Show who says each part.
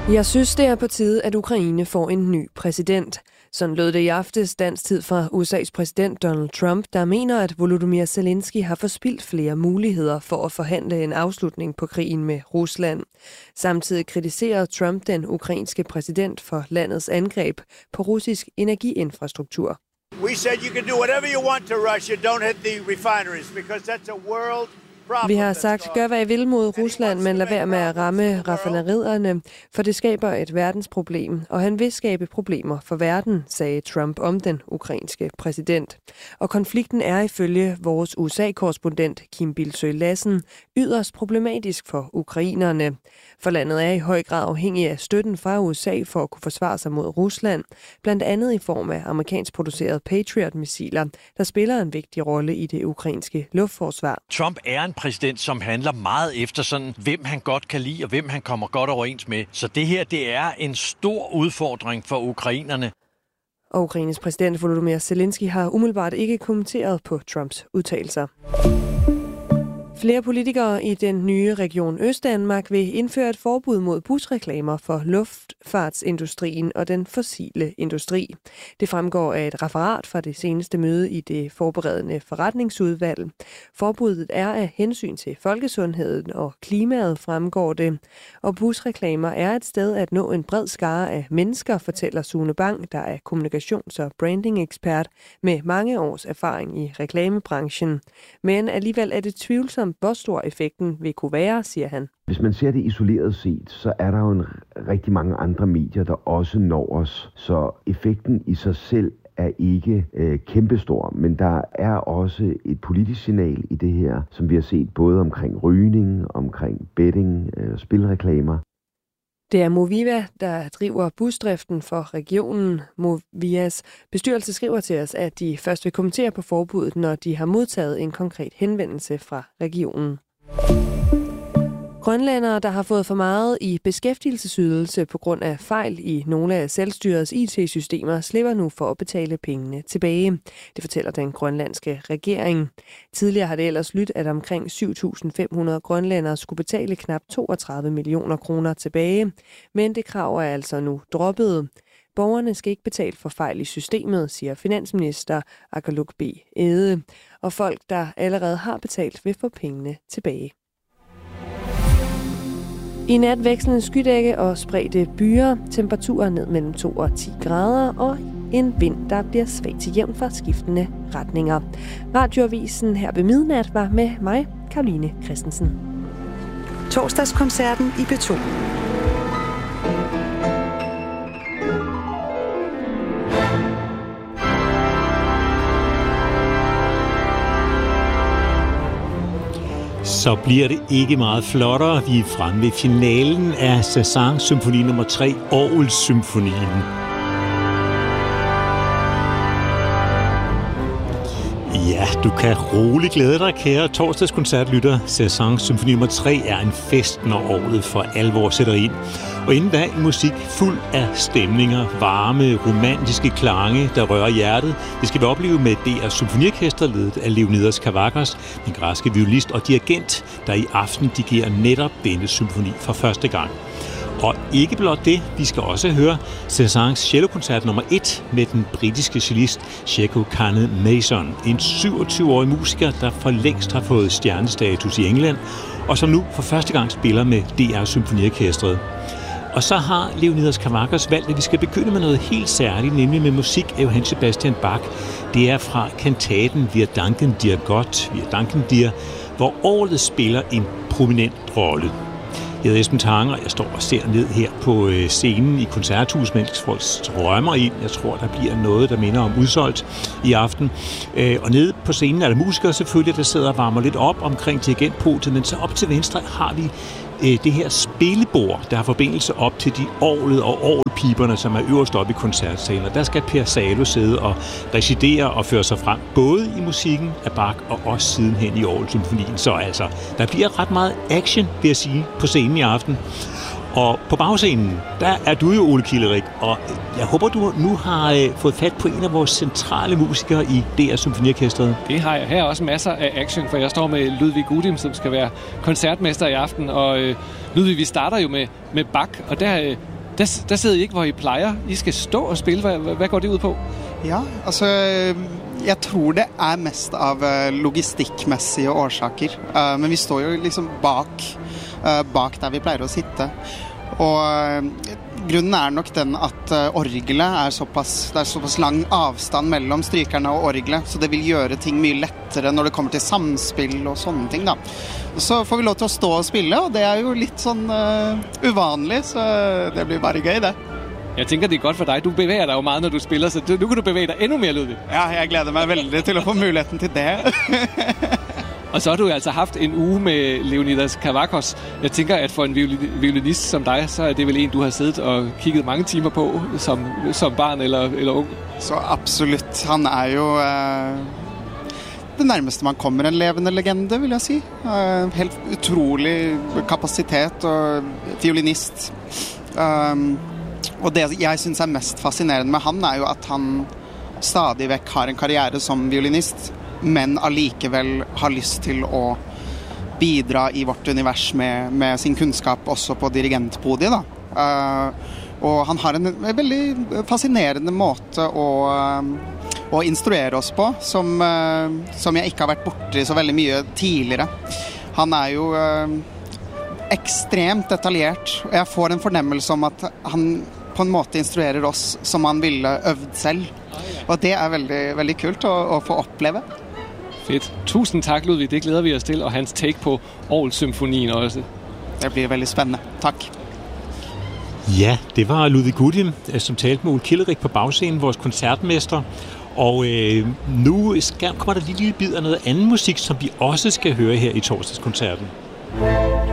Speaker 1: Jeg synes, det er på tide, at Ukraine får en ny præsident. Sådan lød det i aftes dansk tid fra USA's præsident Donald Trump, der mener, at Volodymyr Zelensky har forspildt flere muligheder for at forhandle en afslutning på krigen med Rusland. Samtidig kritiserer Trump den ukrainske præsident for landets angreb på russisk energiinfrastruktur.
Speaker 2: We said you can do whatever you want to Russia, don't hit the refineries, because that's a world problem.
Speaker 1: Vi har sagt, gør hvad I vil mod Rusland, men lad være med at ramme raffinaderierne, for det skaber et verdensproblem, og han vil skabe problemer for verden, sagde Trump om den ukrainske præsident. Og konflikten er ifølge vores USA-korrespondent Kim Bildsøe Lassen yderst problematisk for ukrainerne. For landet er i høj grad afhængig af støtten fra USA for at kunne forsvare sig mod Rusland, blandt andet i form af amerikansk producerede Patriot-missiler, der spiller en vigtig rolle i det ukrainske luftforsvar.
Speaker 3: Trump er en præsident, som handler meget efter sådan, hvem han godt kan lide og hvem han kommer godt overens med. Så det her, det er en stor udfordring for ukrainerne.
Speaker 1: Og Ukraines præsident Volodymyr Zelensky har umiddelbart ikke kommenteret på Trumps udtalelser. Flere politikere i den nye region Østdanmark vil indføre et forbud mod busreklamer for luftfartsindustrien og den fossile industri. Det fremgår af et referat fra det seneste møde i det forberedende forretningsudvalg. Forbuddet er af hensyn til folkesundheden og klimaet, fremgår det. Og busreklamer er et sted at nå en bred skare af mennesker, fortæller Sune Bang, der er kommunikations- og branding-ekspert med mange års erfaring i reklamebranchen. Men alligevel er det tvivlsomt, hvor stor effekten vil kunne være, siger han.
Speaker 4: Hvis man ser det isoleret set, så er der jo rigtig mange andre medier, der også når os. Så effekten i sig selv er ikke kæmpestor, men der er også et politisk signal i det her, som vi har set både omkring rygning, omkring betting, spilreklamer.
Speaker 1: Det er Moviva, der driver busdriften for regionen. Movias bestyrelse skriver til os, at de først vil kommentere på forbuddet, når de har modtaget en konkret henvendelse fra regionen. Grønlændere, der har fået for meget i beskæftigelsesydelse på grund af fejl i nogle af selvstyrets IT-systemer, slipper nu for at betale pengene tilbage. Det fortæller den grønlandske regering. Tidligere har det ellers lyttet, at omkring 7.500 grønlændere skulle betale knap 32 millioner kroner tilbage. Men det krav er altså nu droppet. Borgerne skal ikke betale for fejl i systemet, siger finansminister Akaluk B. Ede. Og folk, der allerede har betalt, vil få pengene tilbage. I nat vekslende skydække og spredte byer, temperaturer ned mellem 2 og 10 grader og en vind, der bliver svag til jævn fra skiftende retninger. Radioavisen her ved midnat var med mig, Caroline Christensen.
Speaker 5: Torsdagskoncerten i P2.
Speaker 6: Så bliver det ikke meget flottere. Vi er fremme ved finalen af Cézanne symfoni nummer 3, Orgelsymfonien. Ja, du kan roligt glæde dig, kære torsdagskoncertlytter. Cézanne symfoni nummer 3 er en fest, når orglet for alvor sætter ind. Og inden da en musik fuld af stemninger, varme, romantiske klange, der rører hjertet. Det skal vi opleve med DR Symfoniorkester, ledet af Leonidas Kavakos, den græske violist og dirigent, der i aften dirigerer netop denne symfoni for første gang. Og ikke blot det, vi skal også høre Cézannes cellokoncert nummer 1 med den britiske cellist Sheko Kane Mason, en 27-årig musiker, der for længst har fået stjernestatus i England, og som nu for første gang spiller med DR Symfoniorkestret. Og så har Leonidas Kavakos valgt, at vi skal begynde med noget helt særligt, nemlig med musik af Johann Sebastian Bach. Det er fra kantaten Wir danken dir Gott, Wir danken dir, hvor orglet spiller en prominent rolle. Jeg hedder Esben Tange, og jeg står og ser ned her på scenen i Koncerthuset, mens folk strømmer ind. Jeg tror, der bliver noget, der minder om udsolgt i aften. Og nede på scenen er der musikere selvfølgelig, der sidder og varmer lidt op omkring dirigentpulten, men så op til venstre har vi det her spillebord, der har forbindelse op til de orglet og orgelpiberne, som er øverst oppe i koncertsalen. Og der skal Per Salo sidde og recidere og føre sig frem, både i musikken af Bach og også sidenhen i orgelsymfonien. Så altså, der bliver ret meget action, vil jeg sige, på scenen i aften. Og på bagscenen, der er du jo, Ole Killerik, og jeg håber, du nu har fået fat på en af vores centrale musikere i DR Symfoniorkestret.
Speaker 7: Det har jeg. Her er også masser af action, for jeg står med Ludwig Gudim, som skal være koncertmester i aften. Og Ludwig, vi starter jo med Bach, og der Der sidder I ikke, hvor I plejer. I skal stå og spille. Hvad går det ud på?
Speaker 5: Ja, altså jeg tror det er mest av logistikkmessige årsaker. Men vi står jo liksom bak der vi pleier å sitte. Og grunnen er nok den at orgelet er såpass lang avstand mellom strykerne og orgelet, så det vil gjøre ting mye lettere når det kommer til samspill og sånne ting da. Så får vi lov til å stå og spille, og det er jo litt sånn uvanlig, så det blir bare gøy det.
Speaker 7: Jeg tænker, det er godt for dig. Du bevæger dig jo meget, når du spiller, så nu kan du bevæge dig endnu mere, Ludvig.
Speaker 5: Ja, jeg gleder meg veldig til å få muligheten til det.
Speaker 7: Og så har du altså haft en uge med Leonidas Kavakos. Jeg tænker, at for en violinist som dig, så er det vel en, du har siddet og kigget mange timer på som barn eller ung.
Speaker 5: Så absolutt. Han er jo det nærmeste man kommer en levende legende, vil jeg si. Helt utrolig kapasitet og violinist. Og det jeg synes er mest fascinerende med han er jo at han stadig vekk har en karriere som violinist, men allikevel har lyst til å bidra i vårt univers med sin kunnskap også på dirigentpodiet da. Og han har en veldig fascinerende måte å instruere oss på, som jeg ikke har vært borti så veldig mye tidligere. Han er jo ekstremt detaljert, og jeg får en fornemmelse om at han på en måte instruerer oss som han ville øvd selv. Og det er veldig, veldig kult å få oppleve.
Speaker 7: Fedt. Tusind tak, Ludvig. Det glæder vi os til, og hans take på Orgelsymfonien også.
Speaker 5: Det bliver veldig spændende. Tak.
Speaker 6: Ja, det var Ludvig Gudim, som talte med Ole Killerik på bagscenen, vores koncertmester. Og nu kommer der lige en lille bid af noget anden musik, som vi også skal høre her i torsdagskoncerten.